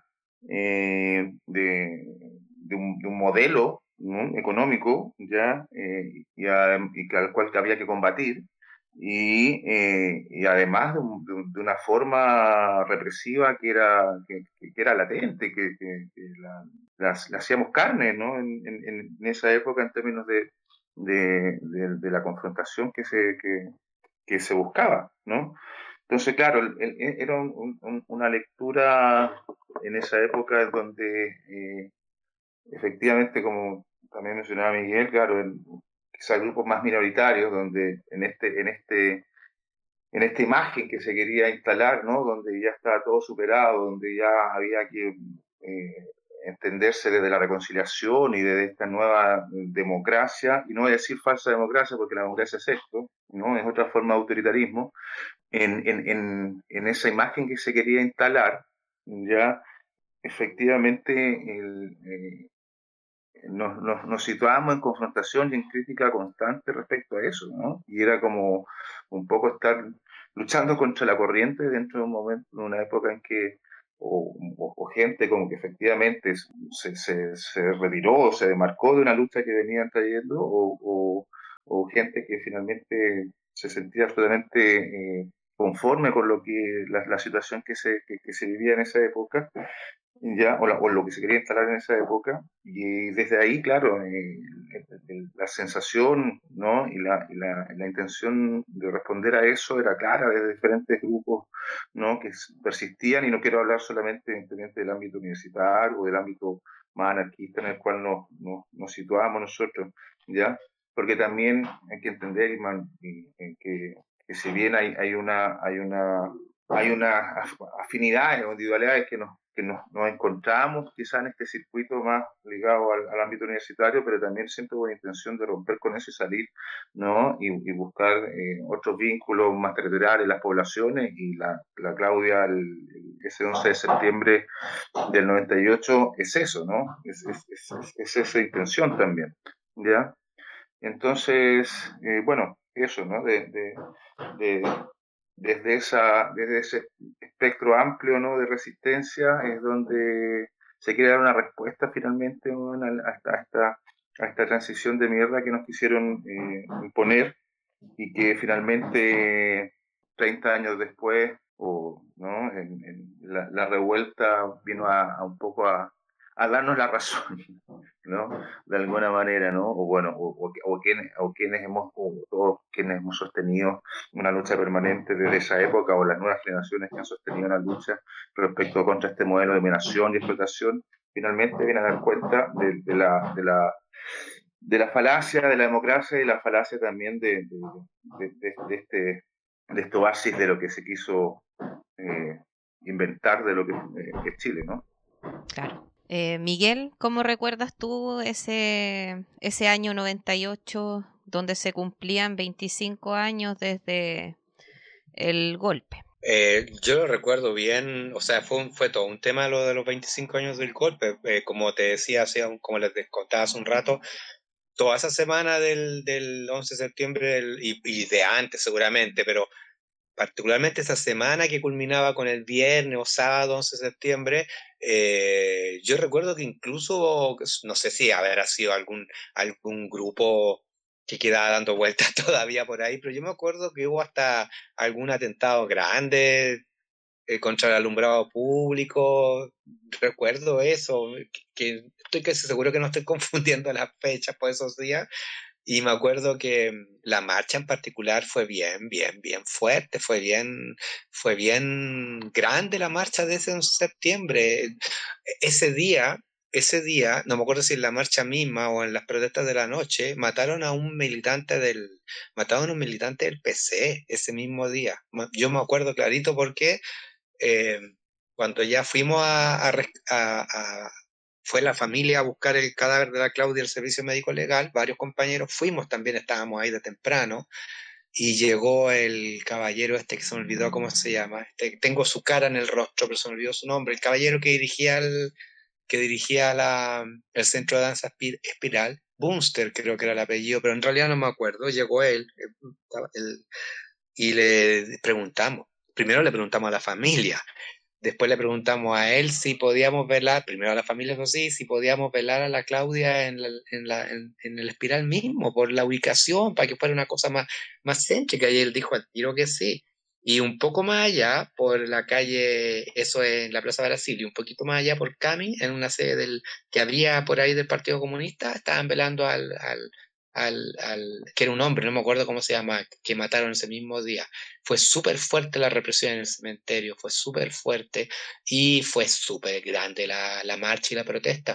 de un modelo, ¿no? Económico ya y al cual había que combatir y además de una forma represiva que era latente, que la hacíamos carne, ¿no? En esa época en términos de la confrontación que se buscaba, ¿no? Entonces, claro, era una lectura en esa época donde efectivamente, como también mencionaba Miguel, claro, quizá grupos más minoritarios, donde en este en esta imagen que se quería instalar, ¿no? Donde ya estaba todo superado, donde ya había que entenderse desde la reconciliación y desde esta nueva democracia, y no voy a decir falsa democracia porque la democracia es esto, ¿no? Es otra forma de autoritarismo, en esa imagen que se quería instalar, ya efectivamente nos situábamos en confrontación y en crítica constante respecto a eso, ¿no? Y era como un poco estar luchando contra la corriente dentro de un momento, de una época en que o gente como que efectivamente se retiró, se demarcó de una lucha que venían trayendo, o gente que finalmente se sentía absolutamente conforme con lo que la situación que se vivía en esa época, ya, o lo que se quería instalar en esa época, y desde ahí, claro, la sensación, ¿no? La intención de responder a eso era clara desde diferentes grupos, ¿no? Que persistían, y no quiero hablar solamente evidentemente del ámbito universitario o del ámbito más anarquista en el cual nos situábamos nosotros, ¿ya? Porque también hay que entender, Iman, que si bien hay unas afinidades o individualidades que nos encontramos quizá en este circuito más ligado al ámbito universitario, pero también siempre con la intención de romper con eso y salir, ¿no? Y buscar otros vínculos más territoriales, las poblaciones, y la Claudia, ese 11 de septiembre del 98 es eso, ¿no? Es esa intención también, ¿ya? Entonces, bueno, eso, ¿no? De, desde ese espectro amplio, ¿no? De resistencia es donde se quiere dar una respuesta finalmente, bueno, a esta transición de mierda que nos quisieron imponer, y que finalmente 30 años después, ¿no? La revuelta vino a un poco a darnos la razón, ¿no? De alguna manera, ¿no? O bueno, quienes todos quienes hemos sostenido una lucha permanente desde esa época, o las nuevas generaciones que han sostenido una lucha respecto contra este modelo de dominación y explotación, finalmente vienen a dar cuenta de la falacia de la democracia, y la falacia también de este oasis de lo que se quiso inventar de lo que es Chile, ¿no? Claro. Miguel, ¿cómo recuerdas tú ese año 98 donde se cumplían 25 años desde el golpe? Yo lo recuerdo bien, o sea, fue todo un tema lo de los 25 años del golpe. Como te decía, como les contaba hace un rato, toda esa semana del 11 de septiembre y de antes seguramente, pero particularmente esa semana que culminaba con el viernes o sábado 11 de septiembre, yo recuerdo que incluso, no sé si habrá sido algún grupo que quedaba dando vueltas todavía por ahí, pero yo me acuerdo que hubo hasta algún atentado grande contra el alumbrado público. Recuerdo eso, que estoy casi seguro que no estoy confundiendo las fechas por esos días, y me acuerdo que la marcha en particular fue bien fuerte, fue bien grande la marcha de ese 11 de septiembre. Ese día, ese día, no me acuerdo si en la marcha misma o en las protestas de la noche, mataron a un militante del PC ese mismo día. Yo me acuerdo clarito porque eh, cuando ya fuimos fue la familia a buscar el cadáver de la Claudia al servicio médico legal, varios compañeros fuimos, también estábamos ahí de temprano, y llegó el caballero este que se me olvidó cómo se llama, tengo su cara en el rostro, pero se me olvidó su nombre, el caballero que dirigía el centro de danza Espiral, Bunster creo que era el apellido, pero en realidad no me acuerdo, llegó él, y le preguntamos, primero le preguntamos a la familia. Después le preguntamos a él si podíamos velar, primero a la familia, eso sí, si podíamos velar a la Claudia en el Espiral mismo, por la ubicación, para que fuera una cosa más céntrica. Y él dijo al tiro que sí. Y un poco más allá, por la calle, eso es en la Plaza Brasil, y un poquito más allá por Cami, en una sede que habría por ahí del Partido Comunista, estaban velando que era un hombre, no me acuerdo cómo se llama, que mataron ese mismo día. Fue súper fuerte la represión en el cementerio, fue súper fuerte, y fue súper grande la marcha y la protesta,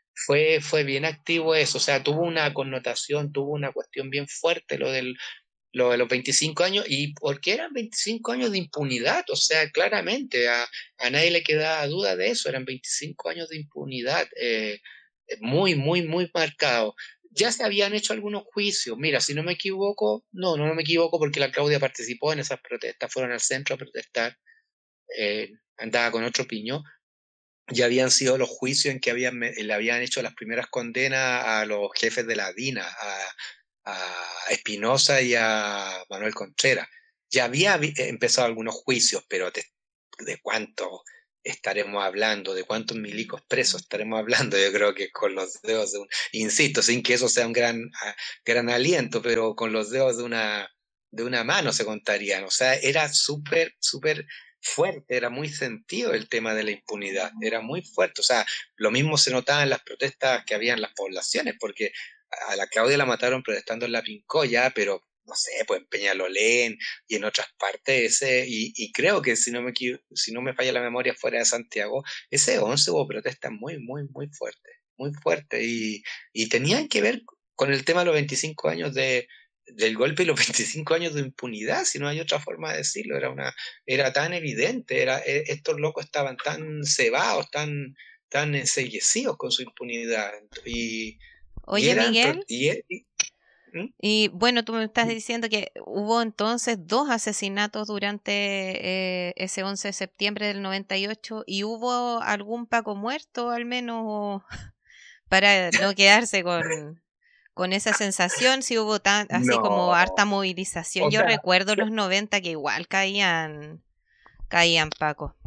fue bien activo eso, o sea, tuvo una connotación, tuvo una cuestión bien fuerte lo de los 25 años, y porque eran 25 años de impunidad, o sea, claramente a nadie le quedaba duda de eso, eran 25 años de impunidad, muy, muy, muy marcado. Ya se habían hecho algunos juicios, mira, si no me equivoco, no me equivoco porque la Claudia participó en esas protestas, fueron al centro a protestar, andaba con otro piño. Ya habían sido los juicios en que le habían hecho las primeras condenas a los jefes de la DINA, a Espinosa y a Manuel Contreras. Ya había empezado algunos juicios, pero ¿de cuánto estaremos hablando? ¿De cuántos milicos presos estaremos hablando? Yo creo que con los dedos insisto, sin que eso sea un gran aliento, pero con los dedos de una mano se contarían. O sea, era súper, súper fuerte, era muy sentido el tema de la impunidad, era muy fuerte. O sea, lo mismo se notaba en las protestas que había en las poblaciones, porque a la Claudia la mataron protestando en la Pincoya, pero no sé, pues en Peñalolén y en otras partes, y creo que si no me falla la memoria fuera de Santiago, ese 11 hubo protestas muy, muy, muy fuertes, y tenían que ver con el tema de los 25 años del golpe y los 25 años de impunidad, si no hay otra forma de decirlo, era tan evidente, estos locos estaban tan cebados, tan enceguecidos con su impunidad, y Oye, eran, Miguel, ¿Mm? y bueno, tú me estás diciendo que hubo entonces 2 asesinatos durante ese 11 de septiembre del 98 y hubo algún Paco muerto al menos para no quedarse con esa sensación, si hubo así como No, harta movilización. o Yo sea, recuerdo los 90 que igual caían Paco.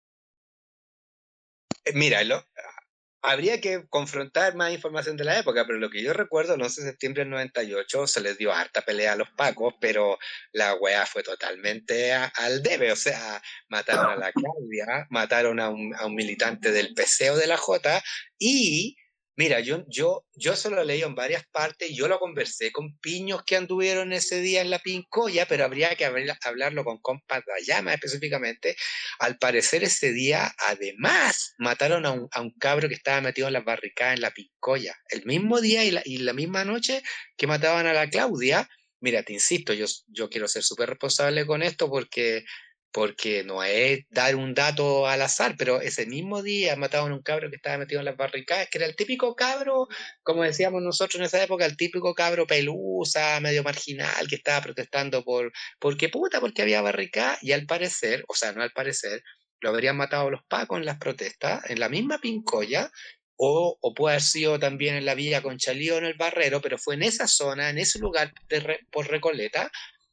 mira, habría que confrontar más información de la época, pero lo que yo recuerdo, el 11 de septiembre del 98 se les dio harta pelea a los pacos, pero la weá fue totalmente al debe, o sea, mataron a la Claudia, mataron a un militante del PC o de la J, y mira, yo solo leí en varias partes, yo lo conversé con piños que anduvieron ese día en la Pincoya, pero habría que hablarlo con compas de Ayama específicamente. Al parecer ese día, además, mataron a un cabro que estaba metido en las barricadas en la Pincoya. El mismo día y la misma noche que mataban a la Claudia. Mira, te insisto, yo quiero ser súper responsable con esto porque no es dar un dato al azar, pero ese mismo día mataban a un cabro que estaba metido en las barricadas, que era el típico cabro, como decíamos nosotros en esa época, el típico cabro pelusa, medio marginal, que estaba protestando porque había barricada, y al parecer, o sea, no al parecer, lo habrían matado los pacos en las protestas, en la misma Pincoya, o puede haber sido también en la Villa Conchalí o en el Barrero, pero fue en esa zona, en ese lugar por Recoleta,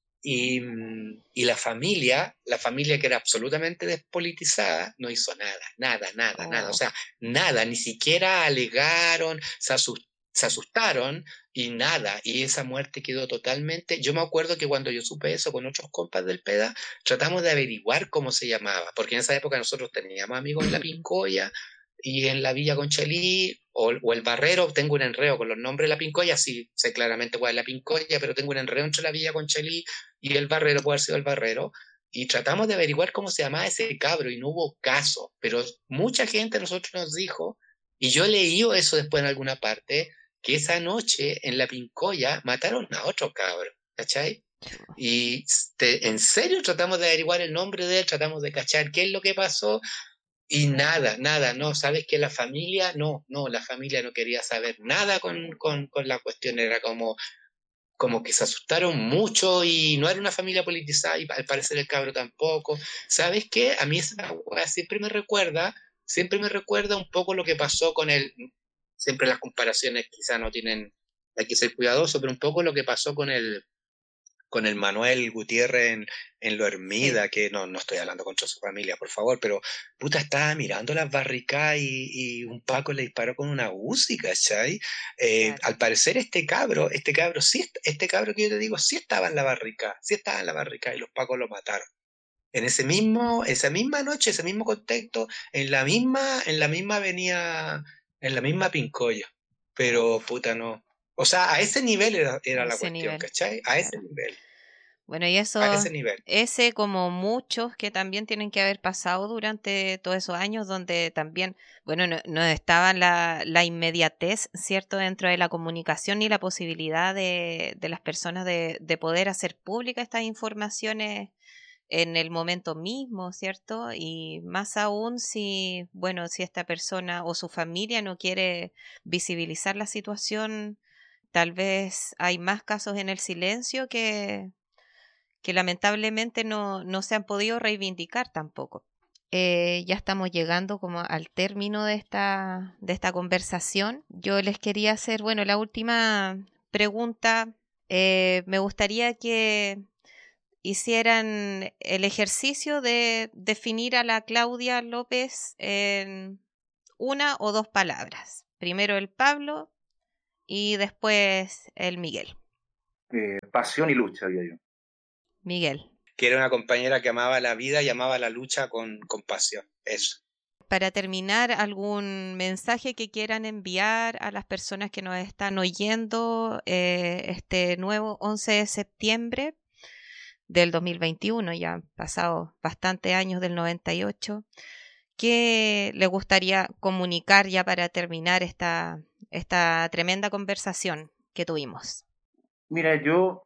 y la familia que era absolutamente despolitizada, no hizo nada, nada, nada, nada, o Oh. sea, nada, ni siquiera alegaron, se asustaron y nada, y esa muerte quedó totalmente. Yo me acuerdo que cuando yo supe eso con otros compas del PEDA, tratamos de averiguar cómo se llamaba, porque en esa época nosotros teníamos amigos en la Pincoya y en la Villa Conchalí o el Barrero. Tengo un enreo con los nombres de la Pincoya, sí sé claramente cuál es la Pincoya, pero tengo un enreo entre la Villa Conchalí y el Barrero, puede haber sido el Barrero, y tratamos de averiguar cómo se llamaba ese cabro y no hubo caso, pero mucha gente a nosotros nos dijo, y yo leí eso después en alguna parte, que esa noche en la Pincoya mataron a otro cabro, ¿cachai? Y en serio tratamos de averiguar el nombre de él, tratamos de cachar qué es lo que pasó, y nada, nada, no, sabes que la familia, no, la familia no quería saber nada con la cuestión, era como que se asustaron mucho, y no era una familia politizada, y al parecer el cabro tampoco. ¿Sabes qué? A mí esa weá siempre me recuerda un poco lo que pasó con siempre las comparaciones quizá no tienen, hay que ser cuidadoso, pero un poco lo que pasó con el Manuel Gutiérrez en Lo Sí, Hermida, que no estoy hablando contra su familia, por favor, pero puta, estaba mirando las barricadas y un Paco le disparó con una UCI, ¿cachai? claro. Al parecer este cabro, sí, este cabro que yo te digo, sí estaba en la barricada, sí estaba en la barricada, y los Pacos lo mataron. Esa misma noche, ese mismo contexto, en la misma avenida, en la misma Pincoya. Pero, Uf, puta, no. O sea, a ese nivel era la ese cuestión, nivel, ¿cachai? A ese claro. nivel. Bueno, y eso, a ese nivel. ese como muchos que también tienen que haber pasado durante todos esos años donde también, bueno, no estaba la inmediatez, ¿cierto?, dentro de la comunicación ni la posibilidad de las personas de poder hacer públicas estas informaciones en el momento mismo, ¿cierto? Y más aún si, bueno, si esta persona o su familia no quiere visibilizar la situación, tal vez hay más casos en el silencio que lamentablemente no se han podido reivindicar tampoco. Ya estamos llegando como al término de esta conversación. Yo les quería hacer, bueno, la última pregunta. Me gustaría que hicieran el ejercicio de definir a la Claudia López en una o dos palabras. Primero el Pablo y después el Miguel. Pasión y lucha, diría yo. Miguel. Que era una compañera que amaba la vida y amaba la lucha con pasión. Eso. Para terminar, ¿algún mensaje que quieran enviar a las personas que nos están oyendo este nuevo 11 de septiembre del 2021? Ya han pasado bastantes años del 98. ¿Qué le gustaría comunicar ya para terminar esta tremenda conversación que tuvimos? Mira, yo,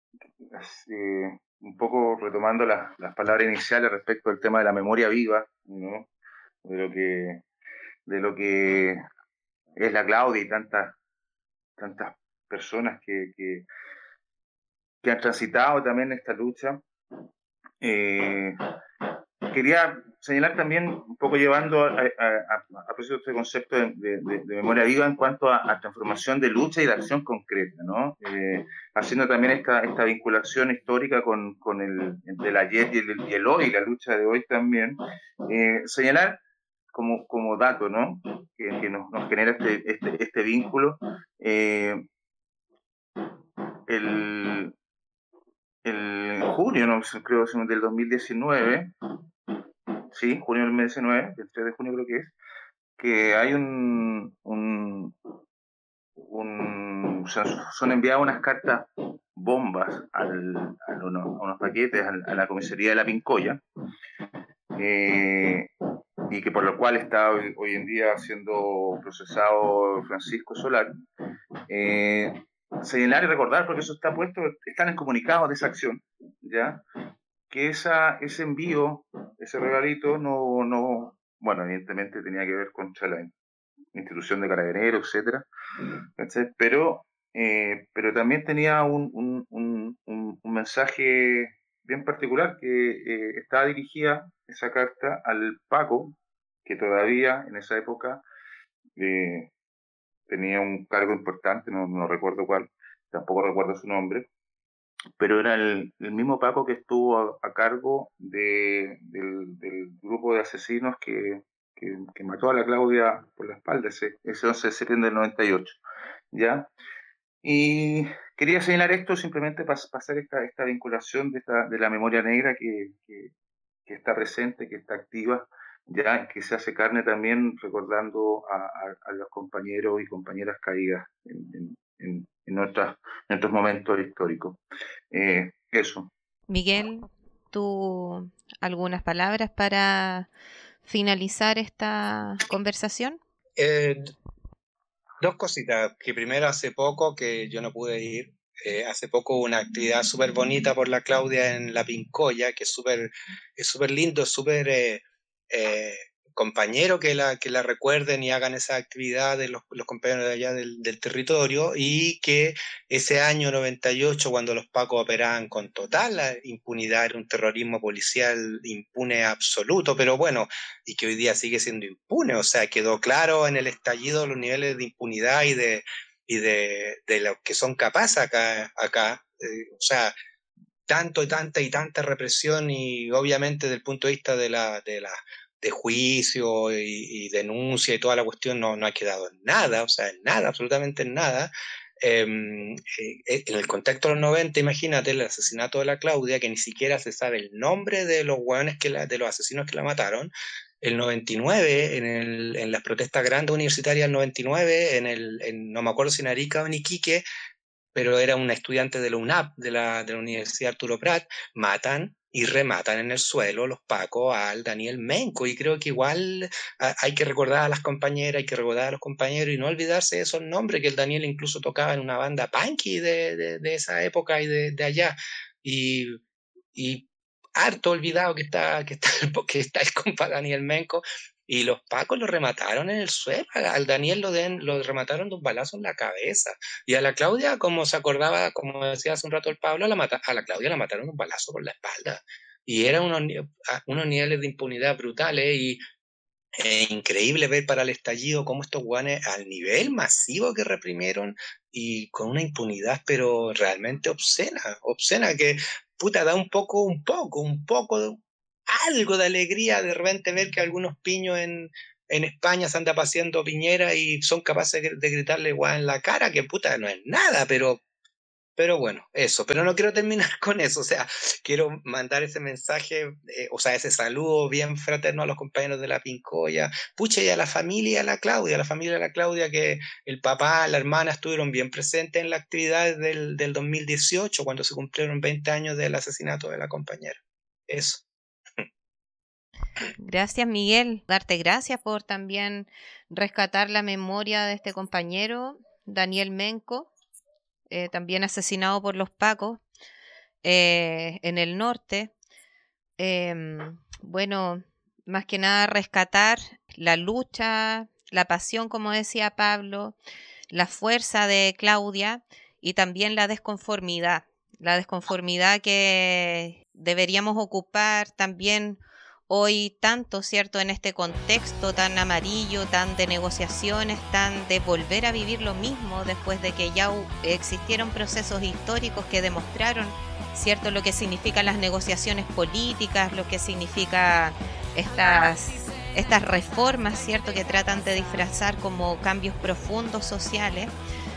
un poco retomando las palabras iniciales respecto al tema de la memoria viva, ¿no? De lo que, de lo que es la Claudia y tantas personas que han transitado también esta lucha. Quería señalar también, un poco llevando a propósito este concepto de memoria viva en cuanto a transformación de lucha y de acción concreta, ¿no? Haciendo también esta vinculación histórica con el ayer y el hoy, la lucha de hoy también. Señalar como dato, ¿no? Que nos genera este vínculo. El, el junio, no, creo, del 2019, sí, junio del 2019, el 3 de junio creo que hay son enviadas unas cartas bombas a unos paquetes a la comisaría de La Pincoya, y que por lo cual está hoy en día siendo procesado Francisco Solar. Señalar y recordar, porque eso está puesto, están en comunicados de esa acción, ¿ya? Que ese envío, ese regalito, bueno, evidentemente tenía que ver contra la institución de Carabineros, etcétera, ¿cachai? Pero también tenía un mensaje bien particular que estaba dirigida esa carta al Paco, que todavía en esa época eh, tenía un cargo importante, no recuerdo cuál, tampoco recuerdo su nombre, pero era el mismo Paco que estuvo a cargo del grupo de asesinos que mató a la Claudia por la espalda ese 11 de septiembre del 98, ¿ya? Y quería señalar esto simplemente para hacer esta vinculación de la memoria negra que está presente, que está activa, ya que se hace carne también recordando a los compañeros y compañeras caídas en otros momentos históricos. Eso. Miguel, ¿tú algunas palabras para finalizar esta conversación? Dos cositas. Que primero, hace poco, que yo no pude ir, hace poco hubo una actividad súper bonita por la Claudia en La Pincoya, que es súper lindo, es súper compañero que la recuerden y hagan esa actividad de los compañeros de allá del territorio, y que ese año 98, cuando los pacos operaban con total impunidad, era un terrorismo policial impune absoluto, pero bueno, y que hoy día sigue siendo impune, o sea, quedó claro en el estallido los niveles de impunidad y de lo que son capaces acá, o sea, tanto y tanta represión, y obviamente desde el punto de vista de juicio y denuncia y toda la cuestión no ha quedado en nada, o sea, en nada, absolutamente en nada. En el contexto de los 90, imagínate el asesinato de la Claudia, que ni siquiera se sabe el nombre de los hueones de los asesinos que la mataron. El 99, en las protestas grandes universitarias del 99, no me acuerdo si en Arica o en Iquique, pero era una estudiante de la UNAP, de la Universidad Arturo Prat. Matan y rematan en el suelo los pacos al Daniel Menco, y creo que igual hay que recordar a las compañeras, hay que recordar a los compañeros y no olvidarse de esos nombres, que el Daniel incluso tocaba en una banda punky de esa época y de allá, y harto olvidado que está el compa Daniel Menco, y los pacos lo remataron en el suelo. Al Daniel lo remataron de un balazo en la cabeza, y a la Claudia, como se acordaba, como decía hace un rato el Pablo, a la Claudia la mataron de un balazo por la espalda, y eran unos niveles de impunidad brutales, y es increíble ver para el estallido cómo estos guanes, al nivel masivo que reprimieron y con una impunidad pero realmente obscena, que puta, da un poco, algo de alegría de repente ver que algunos piños en España se anda paseando Piñera y son capaces de gritarle guan en la cara, que puta, no es nada, pero bueno, eso. Pero no quiero terminar con eso, o sea, quiero mandar ese mensaje, o sea, ese saludo bien fraterno a los compañeros de la Pincoya, pucha, y a la familia de la Claudia, que el papá, la hermana estuvieron bien presentes en las actividades del 2018, cuando se cumplieron 20 años del asesinato de la compañera. Eso. Gracias, Miguel. Darte gracias por también rescatar la memoria de este compañero, Daniel Menco, también asesinado por los pacos en el norte. Bueno, más que nada rescatar la lucha, la pasión, como decía Pablo, la fuerza de Claudia y también la desconformidad que deberíamos ocupar también hoy tanto, ¿cierto?, en este contexto tan amarillo, tan de negociaciones, tan de volver a vivir lo mismo después de que ya existieron procesos históricos que demostraron, ¿cierto?, lo que significan las negociaciones políticas, lo que significa estas reformas, ¿cierto?, que tratan de disfrazar como cambios profundos sociales.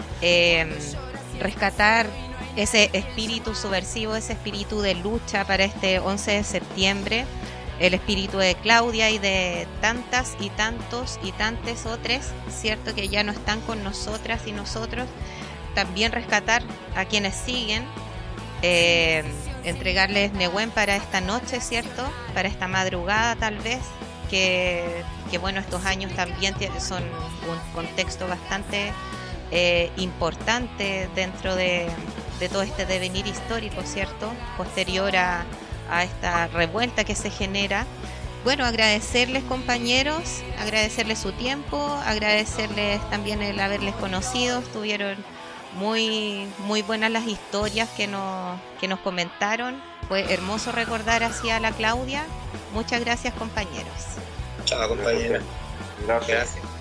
Rescatar ese espíritu subversivo, ese espíritu de lucha para este 11 de septiembre, el espíritu de Claudia y de tantas y tantos y tantas otras, ¿cierto?, que ya no están con nosotras y nosotros. También rescatar a quienes siguen, entregarles Nehuen para esta noche, ¿cierto?, para esta madrugada tal vez, que bueno, estos años también son un contexto bastante importante dentro de todo este devenir histórico, ¿cierto?, posterior a esta revuelta que se genera. Bueno, agradecerles, compañeros, agradecerles su tiempo, agradecerles también el haberles conocido. Estuvieron muy, muy buenas las historias que nos comentaron. Fue hermoso recordar así a la Claudia. Muchas gracias, compañeros. Chao, compañeros. Gracias. Gracias.